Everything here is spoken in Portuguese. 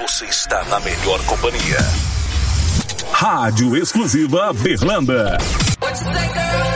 você está na melhor companhia. Rádio Exclusiva Berlanda. What you say, girl?